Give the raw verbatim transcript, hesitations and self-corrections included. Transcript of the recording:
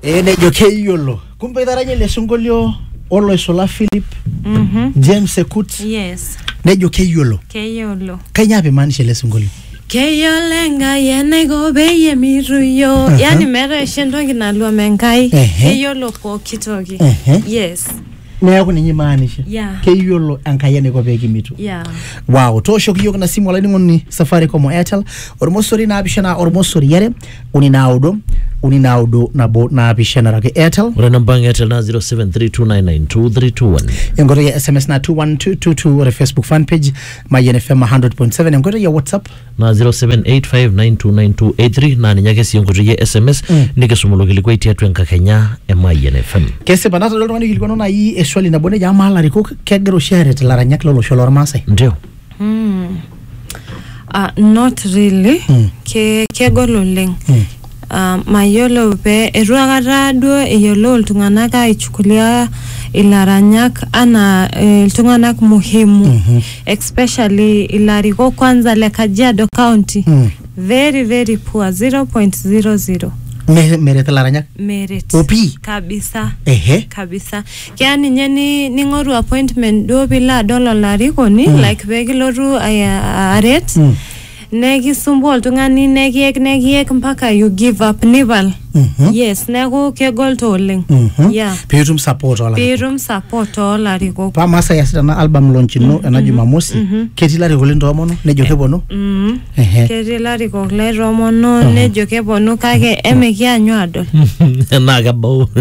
Ene Jokeyolo. Kumbe daranye le sungolio Olo Isola Philip. Mhm. James Sekut. Yes. Ne Jokeyolo. Keyolo. Kanya be manisha le sungolio. Keyolenga yene go beye miruyo. Yani mere shendo ginalua menkai. Keyolo po kitogi. Yes. Ne ako ninyi manisha. Yeah. Keyolo ankayene go begi mitu. Yeah. Wow, to shoki yoga na simu alani ngoni Safaricom Airtel. Ormosori na abishana ormosori yere uninaudo uninaudo na bo na abishana rake Airtel. Ora namba Airtel na zero seven three two nine nine two three two one. Ngoro ya S M S na two one two two two or Facebook fan page Mayen F M one hundred point seven. Ngoro ya WhatsApp na zero seven eight five nine two nine two eight three na ninyake si ngoro ya S M S mm. Nike sumulogili kwa iti atu Kenya e Mayen F M. Kese banata lolo wani kilikono na hii eswali na bone jama hala riko kegero share telaranyak lolo sholor masai. Ndio. Hmm. Uh, not really. Mm. Ke kegolo leng. Mm. Uh, mayolo pe eruagara do eyolo tunganaka ichukulia ilaranyak ana uh, tunganak muhimu mm -hmm. Especially ilariko kwanza le Kajiado County mm. Very very poor zero point zero zero. Me meret laranyak meret opi kabisa ehe kabisa kiani nyeni ningoru appointment do bila dollar lariko ni mm. Like begiloru aret mm. Negi sumbo tungani negi ek negi ek mpaka you give up nival mm -hmm. Yes nego ke goal tolling mm -hmm. Yeah pirum support ola pirum support ola riko pa masa yasita na album launch no mm -hmm. Na Jumamosi mm -hmm. Ketila riko lindo mono nejo kebono mm -hmm. Ehe ketila riko le romono mm -hmm. Nejo kebono kage eme kia nywado na gabo